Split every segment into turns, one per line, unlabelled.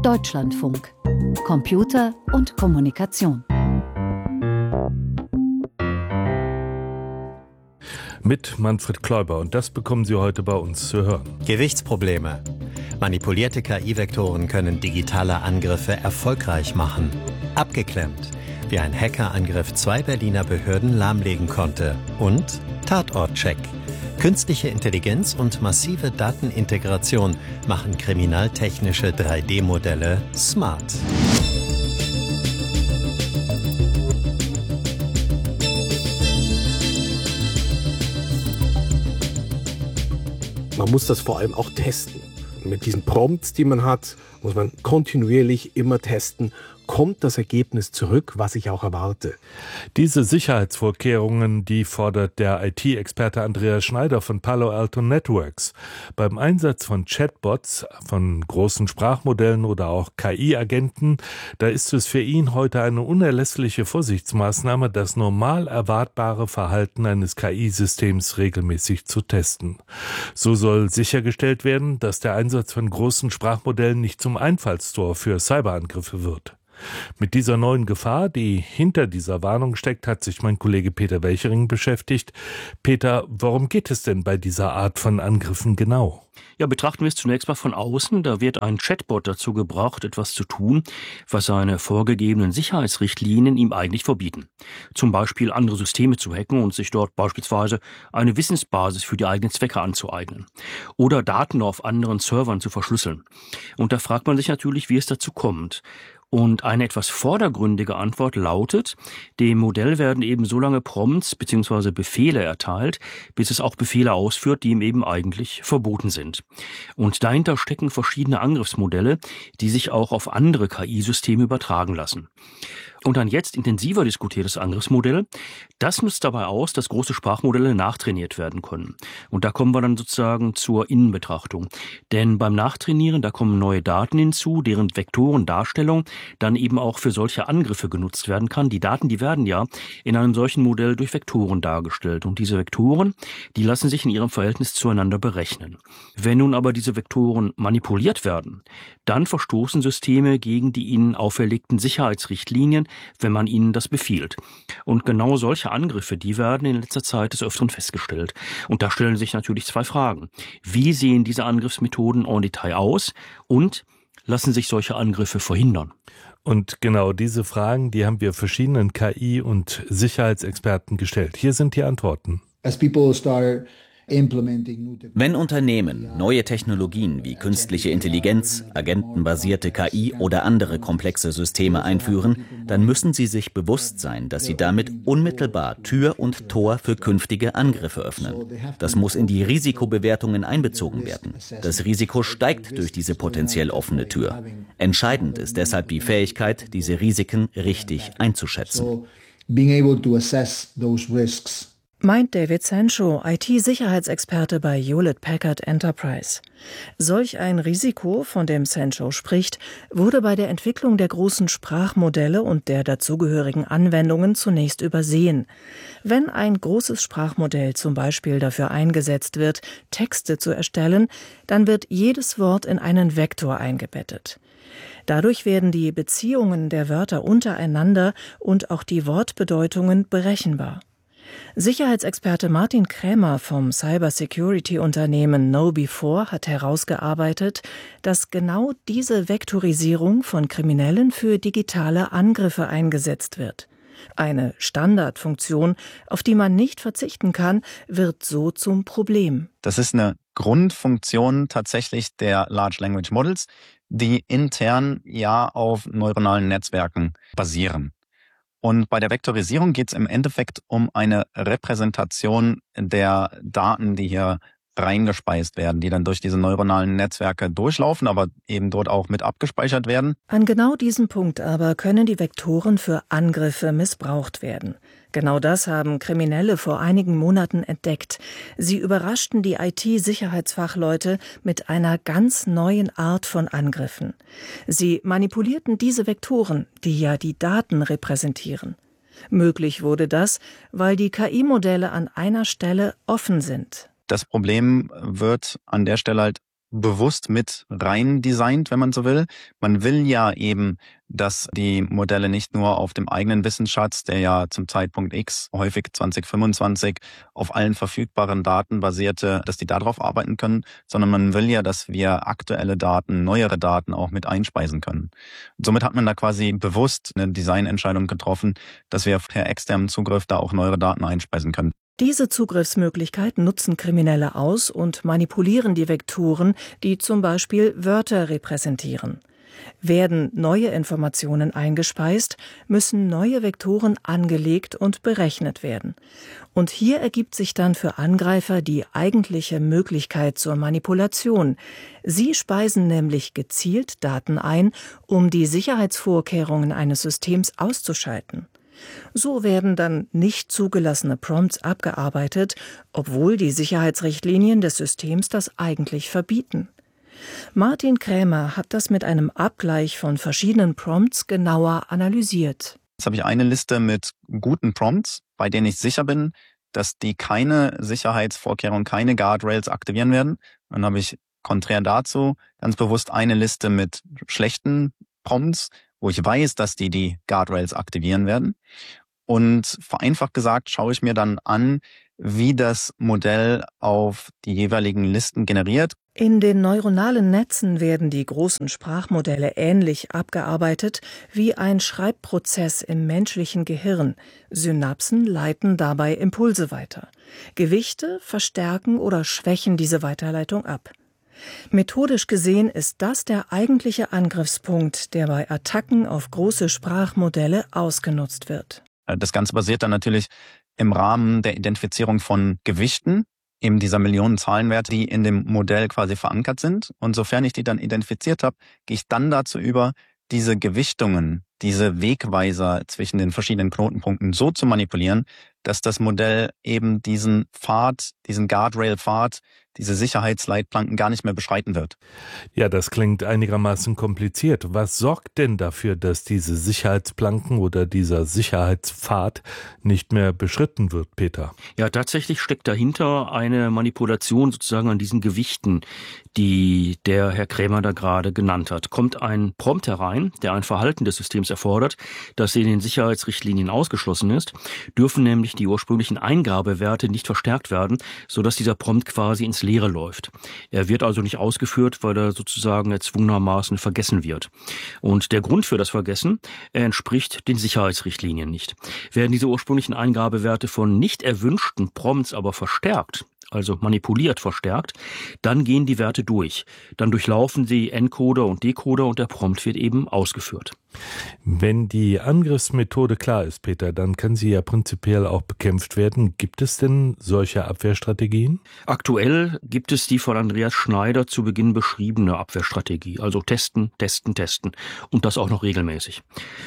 Deutschlandfunk. Computer und Kommunikation.
Mit Manfred Kläuber, und das bekommen Sie heute bei uns zu hören.
Gewichtsprobleme. Manipulierte KI-Vektoren können digitale Angriffe erfolgreich machen. Abgeklemmt, wie ein Hackerangriff 2 Berliner Behörden lahmlegen konnte. Und Tatortcheck. Künstliche Intelligenz und massive Datenintegration machen kriminaltechnische 3D-Modelle smart.
Man muss das vor allem auch testen. Mit diesen Prompts, die man hat, muss man kontinuierlich immer testen, kommt das Ergebnis zurück, was ich auch erwarte.
Diese Sicherheitsvorkehrungen, die fordert der IT-Experte Andreas Schneider von Palo Alto Networks. Beim Einsatz von Chatbots, von großen Sprachmodellen oder auch KI-Agenten, da ist es für ihn heute eine unerlässliche Vorsichtsmaßnahme, das normal erwartbare Verhalten eines KI-Systems regelmäßig zu testen. So soll sichergestellt werden, dass der Einsatz von großen Sprachmodellen nicht zum Einfallstor für Cyberangriffe wird. Mit dieser neuen Gefahr, die hinter dieser Warnung steckt, hat sich mein Kollege Peter Welchering beschäftigt. Peter, worum geht es denn bei dieser Art von Angriffen genau?
Ja, betrachten wir es zunächst mal von außen. Da wird ein Chatbot dazu gebraucht, etwas zu tun, was seine vorgegebenen Sicherheitsrichtlinien ihm eigentlich verbieten. Zum Beispiel andere Systeme zu hacken und sich dort beispielsweise eine Wissensbasis für die eigenen Zwecke anzueignen. Oder Daten auf anderen Servern zu verschlüsseln. Und da fragt man sich natürlich, wie es dazu kommt. Und eine etwas vordergründige Antwort lautet, dem Modell werden eben so lange Prompts bzw. Befehle erteilt, bis es auch Befehle ausführt, die ihm eben eigentlich verboten sind. Und dahinter stecken verschiedene Angriffsmodelle, die sich auch auf andere KI-Systeme übertragen lassen. Und ein jetzt intensiver diskutiertes Angriffsmodell, das nutzt dabei aus, dass große Sprachmodelle nachtrainiert werden können. Und da kommen wir dann sozusagen zur Innenbetrachtung. Denn beim Nachtrainieren, da kommen neue Daten hinzu, deren Vektorendarstellung dann eben auch für solche Angriffe genutzt werden kann. Die Daten, die werden ja in einem solchen Modell durch Vektoren dargestellt. Und diese Vektoren, die lassen sich in ihrem Verhältnis zueinander berechnen. Wenn nun aber diese Vektoren manipuliert werden, dann verstoßen Systeme gegen die ihnen auferlegten Sicherheitsrichtlinien, wenn man ihnen das befiehlt. Und genau solche Angriffe, die werden in letzter Zeit des Öfteren festgestellt. Und da stellen sich natürlich zwei Fragen. Wie sehen diese Angriffsmethoden en Detail aus und lassen sich solche Angriffe verhindern?
Und genau diese Fragen, die haben wir verschiedenen KI- und Sicherheitsexperten gestellt. Hier sind die Antworten.
Wenn Unternehmen neue Technologien wie künstliche Intelligenz, agentenbasierte KI oder andere komplexe Systeme einführen, dann müssen sie sich bewusst sein, dass sie damit unmittelbar Tür und Tor für künftige Angriffe öffnen. Das muss in die Risikobewertungen einbezogen werden. Das Risiko steigt durch diese potenziell offene Tür. Entscheidend ist deshalb die Fähigkeit, diese Risiken richtig einzuschätzen.
Meint David Sancho, IT-Sicherheitsexperte bei Hewlett Packard Enterprise. Solch ein Risiko, von dem Sancho spricht, wurde bei der Entwicklung der großen Sprachmodelle und der dazugehörigen Anwendungen zunächst übersehen. Wenn ein großes Sprachmodell zum Beispiel dafür eingesetzt wird, Texte zu erstellen, dann wird jedes Wort in einen Vektor eingebettet. Dadurch werden die Beziehungen der Wörter untereinander und auch die Wortbedeutungen berechenbar. Sicherheitsexperte Martin Krämer vom Cybersecurity-Unternehmen KnowBe4 hat herausgearbeitet, dass genau diese Vektorisierung von Kriminellen für digitale Angriffe eingesetzt wird. Eine Standardfunktion, auf die man nicht verzichten kann, wird so zum Problem.
Das ist eine Grundfunktion tatsächlich der Large Language Models, die intern ja auf neuronalen Netzwerken basieren. Und bei der Vektorisierung geht es im Endeffekt um eine Repräsentation der Daten, die hier reingespeist werden, die dann durch diese neuronalen Netzwerke durchlaufen, aber eben dort auch mit abgespeichert werden.
An genau diesem Punkt aber können die Vektoren für Angriffe missbraucht werden. Genau das haben Kriminelle vor einigen Monaten entdeckt. Sie überraschten die IT-Sicherheitsfachleute mit einer ganz neuen Art von Angriffen. Sie manipulierten diese Vektoren, die ja die Daten repräsentieren. Möglich wurde das, weil die KI-Modelle an einer Stelle offen sind.
Das Problem wird an der Stelle halt bewusst mit rein designt, wenn man so will. Man will ja eben, dass die Modelle nicht nur auf dem eigenen Wissensschatz, der ja zum Zeitpunkt X, häufig 2025, auf allen verfügbaren Daten basierte, dass die darauf arbeiten können, sondern man will ja, dass wir aktuelle Daten, neuere Daten auch mit einspeisen können. Und somit hat man da quasi bewusst eine Designentscheidung getroffen, dass wir per externem Zugriff da auch neuere Daten einspeisen können.
Diese Zugriffsmöglichkeit nutzen Kriminelle aus und manipulieren die Vektoren, die zum Beispiel Wörter repräsentieren. Werden neue Informationen eingespeist, müssen neue Vektoren angelegt und berechnet werden. Und hier ergibt sich dann für Angreifer die eigentliche Möglichkeit zur Manipulation. Sie speisen nämlich gezielt Daten ein, um die Sicherheitsvorkehrungen eines Systems auszuschalten. So werden dann nicht zugelassene Prompts abgearbeitet, obwohl die Sicherheitsrichtlinien des Systems das eigentlich verbieten. Martin Krämer hat das mit einem Abgleich von verschiedenen Prompts genauer analysiert.
Jetzt habe ich eine Liste mit guten Prompts, bei denen ich sicher bin, dass die keine Sicherheitsvorkehrungen, keine Guardrails aktivieren werden. Dann habe ich konträr dazu ganz bewusst eine Liste mit schlechten Prompts, wo ich weiß, dass die Guardrails aktivieren werden. Und vereinfacht gesagt schaue ich mir dann an, wie das Modell auf die jeweiligen Listen generiert.
In den neuronalen Netzen werden die großen Sprachmodelle ähnlich abgearbeitet wie ein Schreibprozess im menschlichen Gehirn. Synapsen leiten dabei Impulse weiter. Gewichte verstärken oder schwächen diese Weiterleitung ab. Methodisch gesehen ist das der eigentliche Angriffspunkt, der bei Attacken auf große Sprachmodelle ausgenutzt wird.
Das Ganze basiert dann natürlich im Rahmen der Identifizierung von Gewichten, eben dieser Millionen Zahlenwerte, die in dem Modell quasi verankert sind. Und sofern ich die dann identifiziert habe, gehe ich dann dazu über, diese Gewichtungen, diese Wegweiser zwischen den verschiedenen Knotenpunkten so zu manipulieren, dass das Modell eben diesen Pfad, diesen Guardrail-Pfad, diese Sicherheitsleitplanken gar nicht mehr beschreiten wird.
Ja, das klingt einigermaßen kompliziert. Was sorgt denn dafür, dass diese Sicherheitsplanken oder dieser Sicherheitspfad nicht mehr beschritten wird, Peter?
Ja, tatsächlich steckt dahinter eine Manipulation sozusagen an diesen Gewichten, die der Herr Krämer da gerade genannt hat. Kommt ein Prompt herein, der ein Verhalten des Systems erfordert, das in den Sicherheitsrichtlinien ausgeschlossen ist, dürfen nämlich die ursprünglichen Eingabewerte nicht verstärkt werden, sodass dieser Prompt quasi ins Leere läuft. Er wird also nicht ausgeführt, weil er sozusagen erzwungenermaßen vergessen wird. Und der Grund für das Vergessen, er entspricht den Sicherheitsrichtlinien nicht. Werden diese ursprünglichen Eingabewerte von nicht erwünschten Prompts aber verstärkt, also manipuliert verstärkt, dann gehen die Werte durch. Dann durchlaufen sie Encoder und Decoder und der Prompt wird eben ausgeführt.
Wenn die Angriffsmethode klar ist, Peter, dann kann sie ja prinzipiell auch bekämpft werden. Gibt es denn solche Abwehrstrategien?
Aktuell gibt es die von Andreas Schneider zu Beginn beschriebene Abwehrstrategie. Also testen, testen, testen. Und das auch noch regelmäßig.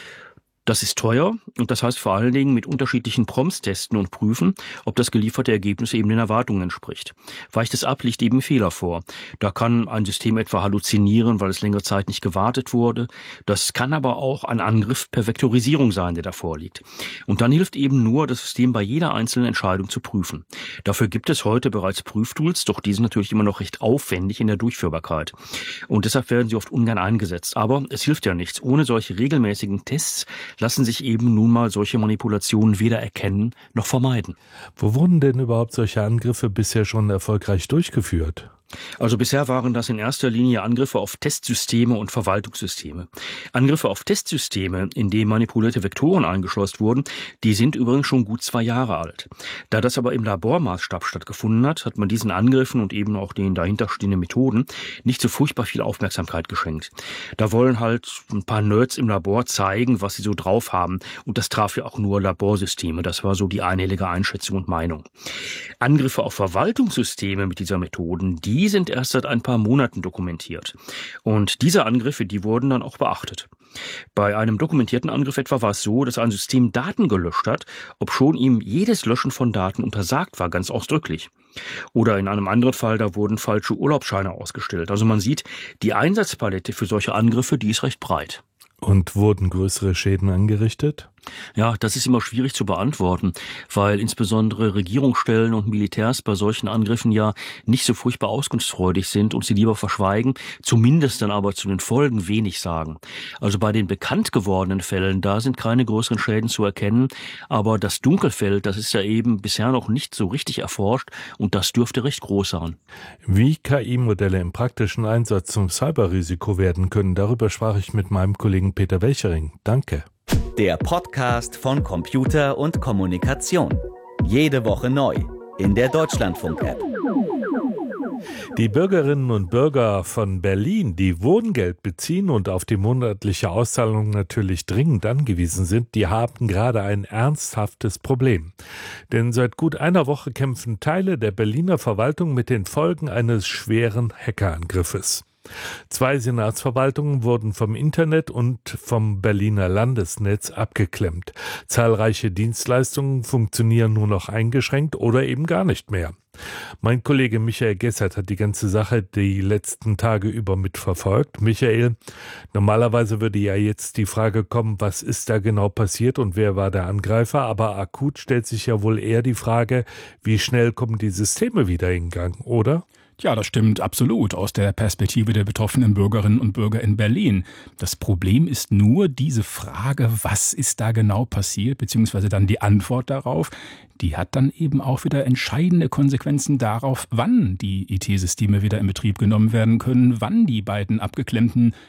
Das ist teuer und das heißt vor allen Dingen mit unterschiedlichen Prompts testen und prüfen, ob das gelieferte Ergebnis eben den Erwartungen entspricht. Weicht es ab, liegt eben Fehler vor. Da kann ein System etwa halluzinieren, weil es längere Zeit nicht gewartet wurde. Das kann aber auch ein Angriff per Vektorisierung sein, der da vorliegt. Und dann hilft eben nur, das System bei jeder einzelnen Entscheidung zu prüfen. Dafür gibt es heute bereits Prüftools, doch die sind natürlich immer noch recht aufwendig in der Durchführbarkeit. Und deshalb werden sie oft ungern eingesetzt. Aber es hilft ja nichts. Ohne solche regelmäßigen Tests lassen sich eben nun mal solche Manipulationen weder erkennen noch vermeiden.
Wo wurden denn überhaupt solche Angriffe bisher schon erfolgreich durchgeführt?
Also bisher waren das in erster Linie Angriffe auf Testsysteme und Verwaltungssysteme. Angriffe auf Testsysteme, in denen manipulierte Vektoren eingeschleust wurden, die sind übrigens schon gut 2 Jahre alt. Da das aber im Labormaßstab stattgefunden hat, hat man diesen Angriffen und eben auch den dahinterstehenden Methoden nicht so furchtbar viel Aufmerksamkeit geschenkt. Da wollen halt ein paar Nerds im Labor zeigen, was sie so drauf haben. Und das traf ja auch nur Laborsysteme. Das war so die einhellige Einschätzung und Meinung. Angriffe auf Verwaltungssysteme mit dieser Methoden, die sind erst seit ein paar Monaten dokumentiert. Und diese Angriffe, die wurden dann auch beachtet. Bei einem dokumentierten Angriff etwa war es so, dass ein System Daten gelöscht hat, obschon ihm jedes Löschen von Daten untersagt war, ganz ausdrücklich. Oder in einem anderen Fall, da wurden falsche Urlaubsscheine ausgestellt. Also man sieht, die Einsatzpalette für solche Angriffe, die ist recht breit.
Und wurden größere Schäden angerichtet?
Ja, das ist immer schwierig zu beantworten, weil insbesondere Regierungsstellen und Militärs bei solchen Angriffen ja nicht so furchtbar auskunftsfreudig sind und sie lieber verschweigen, zumindest dann aber zu den Folgen wenig sagen. Also bei den bekannt gewordenen Fällen, da sind keine größeren Schäden zu erkennen, aber das Dunkelfeld, das ist ja eben bisher noch nicht so richtig erforscht und das dürfte recht groß sein.
Wie KI-Modelle im praktischen Einsatz zum Cyberrisiko werden können, darüber sprach ich mit meinem Kollegen Peter Welchering. Danke.
Der Podcast von Computer und Kommunikation. Jede Woche neu in der Deutschlandfunk-App.
Die Bürgerinnen und Bürger von Berlin, die Wohngeld beziehen und auf die monatliche Auszahlung natürlich dringend angewiesen sind, die haben gerade ein ernsthaftes Problem. Denn seit gut einer Woche kämpfen Teile der Berliner Verwaltung mit den Folgen eines schweren Hackerangriffes. 2 Senatsverwaltungen wurden vom Internet und vom Berliner Landesnetz abgeklemmt. Zahlreiche Dienstleistungen funktionieren nur noch eingeschränkt oder eben gar nicht mehr. Mein Kollege Michael Gessert hat die ganze Sache die letzten Tage über mitverfolgt. Michael, normalerweise würde ja jetzt die Frage kommen, was ist da genau passiert und wer war der Angreifer? Aber akut stellt sich ja wohl eher die Frage, wie schnell kommen die Systeme wieder in Gang, oder?
Ja, das stimmt absolut aus der Perspektive der betroffenen Bürgerinnen und Bürger in Berlin. Das Problem ist nur diese Frage, was ist da genau passiert, beziehungsweise dann die Antwort darauf, die hat dann eben auch wieder entscheidende Konsequenzen darauf, wann die IT-Systeme wieder in Betrieb genommen werden können, wann die beiden abgeklemmten